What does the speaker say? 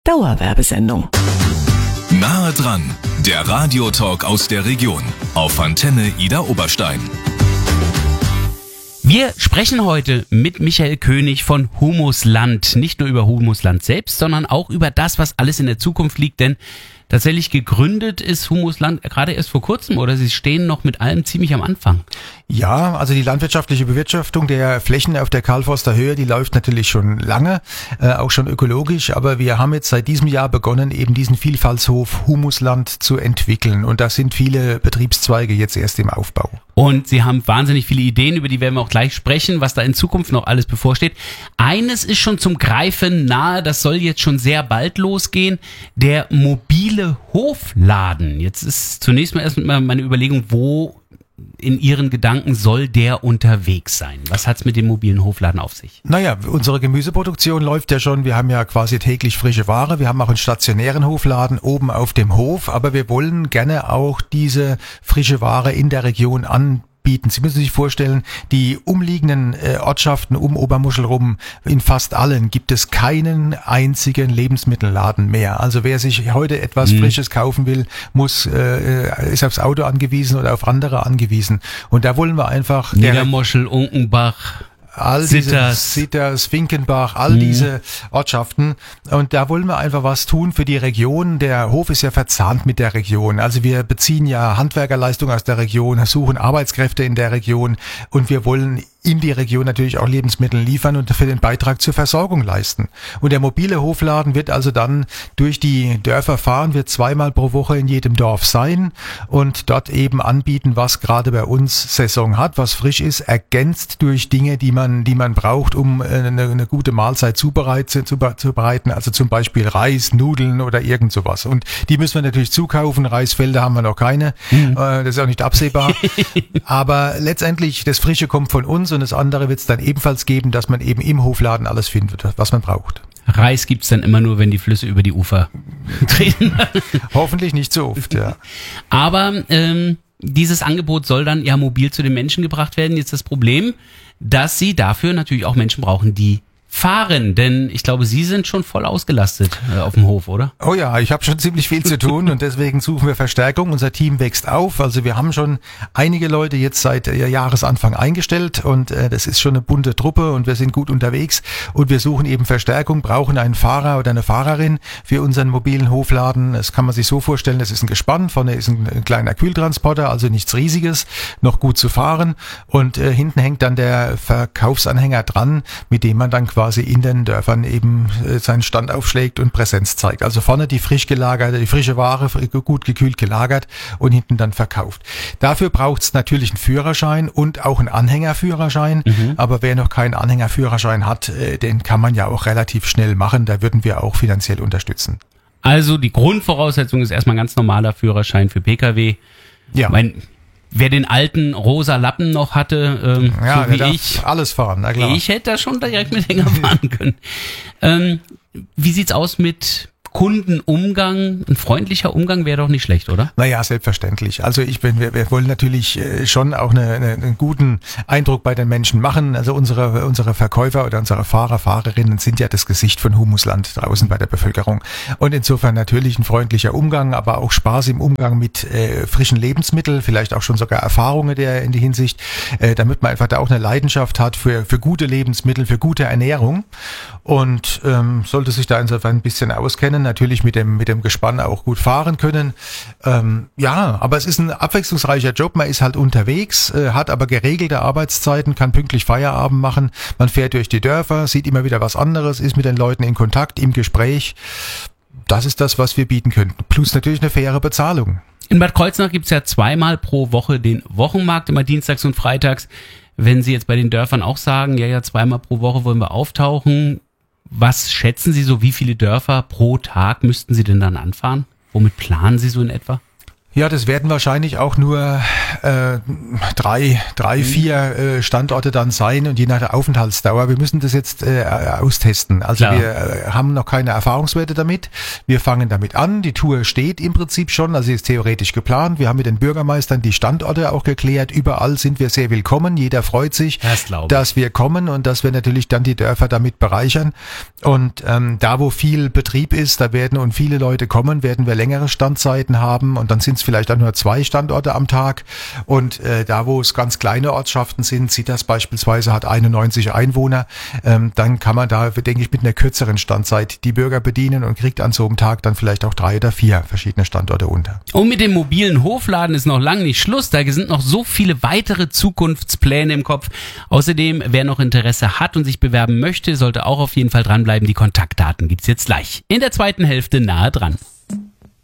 Dauerwerbesendung. Nahe dran, der Radiotalk aus der Region auf Antenne Ida Oberstein. Wir sprechen heute mit Michael König von Humusland. Nicht nur über Humusland selbst, sondern auch über das, was alles in der Zukunft liegt. Denn tatsächlich gegründet ist Humusland gerade erst vor kurzem oder Sie stehen noch mit allem ziemlich am Anfang? Ja, also die landwirtschaftliche Bewirtschaftung der Flächen auf der Karlforster Höhe, die läuft natürlich schon lange, auch schon ökologisch, aber wir haben jetzt seit diesem Jahr begonnen, eben diesen Vielfaltshof Humusland zu entwickeln und da sind viele Betriebszweige jetzt erst im Aufbau. Und Sie haben wahnsinnig viele Ideen, über die werden wir auch gleich sprechen, was da in Zukunft noch alles bevorsteht. Eines ist schon zum Greifen nahe, das soll jetzt schon sehr bald losgehen, der mobile Hofladen. Jetzt ist zunächst mal erstmal meine Überlegung, wo in Ihren Gedanken soll der unterwegs sein? Was hat's mit dem mobilen Hofladen auf sich? Naja, unsere Gemüseproduktion läuft ja schon. Wir haben ja quasi täglich frische Ware. Wir haben auch einen stationären Hofladen oben auf dem Hof. Aber wir wollen gerne auch diese frische Ware in der Region anbieten. Sie müssen sich vorstellen, die umliegenden Ortschaften um Obermuschel rum, in fast allen gibt es keinen einzigen Lebensmittelladen mehr. Also wer sich heute etwas Frisches kaufen will, ist aufs Auto angewiesen oder auf andere angewiesen. Und da wollen wir einfach... Niedermuschel, Unkenbach... All diese Sitters, Finkenbach, all diese Ortschaften. Und da wollen wir einfach was tun für die Region. Der Hof ist ja verzahnt mit der Region. Also wir beziehen ja Handwerkerleistung aus der Region, suchen Arbeitskräfte in der Region und wir wollen in die Region natürlich auch Lebensmittel liefern und dafür den Beitrag zur Versorgung leisten. Und der mobile Hofladen wird also dann durch die Dörfer fahren, wird zweimal pro Woche in jedem Dorf sein und dort eben anbieten, was gerade bei uns Saison hat, was frisch ist, ergänzt durch Dinge, die man braucht, um eine gute Mahlzeit zubereiten, also zum Beispiel Reis, Nudeln oder irgend sowas. Und die müssen wir natürlich zukaufen, Reisfelder haben wir noch keine, das ist auch nicht absehbar. Aber letztendlich, das Frische kommt von uns und das andere wird es dann ebenfalls geben, dass man eben im Hofladen alles findet, was man braucht. Reis gibt's dann immer nur, wenn die Flüsse über die Ufer treten. Hoffentlich nicht so oft, ja. Aber dieses Angebot soll dann ja mobil zu den Menschen gebracht werden. Jetzt das Problem, dass Sie dafür natürlich auch Menschen brauchen, die fahren, denn ich glaube, Sie sind schon voll ausgelastet auf dem Hof, oder? Oh ja, ich habe schon ziemlich viel zu tun und deswegen suchen wir Verstärkung. Unser Team wächst auf, also wir haben schon einige Leute jetzt seit Jahresanfang eingestellt und das ist schon eine bunte Truppe und wir sind gut unterwegs und wir suchen eben Verstärkung, brauchen einen Fahrer oder eine Fahrerin für unseren mobilen Hofladen. Das kann man sich so vorstellen, das ist ein Gespann, vorne ist ein kleiner Kühltransporter, also nichts Riesiges, noch gut zu fahren und hinten hängt dann der Verkaufsanhänger dran, mit dem man dann quasi in den Dörfern eben seinen Stand aufschlägt und Präsenz zeigt. Also vorne die frische Ware, gut gekühlt gelagert und hinten dann verkauft. Dafür braucht es natürlich einen Führerschein und auch einen Anhängerführerschein. Aber wer noch keinen Anhängerführerschein hat, den kann man ja auch relativ schnell machen. Da würden wir auch finanziell unterstützen. Also die Grundvoraussetzung ist erstmal ein ganz normaler Führerschein für Pkw. Ja. Wer den alten rosa Lappen noch hatte, so wie ich, alles fahren, na klar. Ich hätte da schon direkt mit Hänger fahren können. Wie sieht's aus mit Kundenumgang? Ein freundlicher Umgang wäre doch nicht schlecht, oder? Naja, selbstverständlich. Also wir wollen natürlich schon auch einen guten Eindruck bei den Menschen machen. Also unsere Verkäufer oder unsere Fahrer, Fahrerinnen sind ja das Gesicht von Humusland draußen bei der Bevölkerung. Und insofern natürlich ein freundlicher Umgang, aber auch Spaß im Umgang mit frischen Lebensmitteln, vielleicht auch schon sogar Erfahrungen in die Hinsicht, damit man einfach da auch eine Leidenschaft hat für gute Lebensmittel, für gute Ernährung und sollte sich da insofern ein bisschen auskennen, natürlich mit dem Gespann auch gut fahren können. Ja, aber es ist ein abwechslungsreicher Job. Man ist halt unterwegs, hat aber geregelte Arbeitszeiten, kann pünktlich Feierabend machen. Man fährt durch die Dörfer, sieht immer wieder was anderes, ist mit den Leuten in Kontakt, im Gespräch. Das ist das, was wir bieten könnten. Plus natürlich eine faire Bezahlung. In Bad Kreuznach gibt's ja zweimal pro Woche den Wochenmarkt, immer dienstags und freitags. Wenn Sie jetzt bei den Dörfern auch sagen, ja, zweimal pro Woche wollen wir auftauchen, was schätzen Sie so, wie viele Dörfer pro Tag müssten Sie denn dann anfahren? Womit planen Sie so in etwa? Ja, das werden wahrscheinlich auch nur drei, vier Standorte dann sein und je nach der Aufenthaltsdauer. Wir müssen das jetzt austesten. Also Klar. wir haben noch keine Erfahrungswerte damit. Wir fangen damit an. Die Tour steht im Prinzip schon, also sie ist theoretisch geplant. Wir haben mit den Bürgermeistern die Standorte auch geklärt. Überall sind wir sehr willkommen. Jeder freut sich, dass wir kommen und dass wir natürlich dann die Dörfer damit bereichern. Und da, wo viel Betrieb ist, da werden und viele Leute kommen, werden wir längere Standzeiten haben und dann sind es vielleicht auch nur 2 Standorte am Tag und da, wo es ganz kleine Ortschaften sind, Zitters beispielsweise hat 91 Einwohner, dann kann man da, denke ich, mit einer kürzeren Standzeit die Bürger bedienen und kriegt an so einem Tag dann vielleicht auch 3 oder 4 verschiedene Standorte unter. Und mit dem mobilen Hofladen ist noch lange nicht Schluss, da sind noch so viele weitere Zukunftspläne im Kopf. Außerdem, wer noch Interesse hat und sich bewerben möchte, sollte auch auf jeden Fall dranbleiben. Die Kontaktdaten gibt's jetzt gleich. In der zweiten Hälfte nahe dran.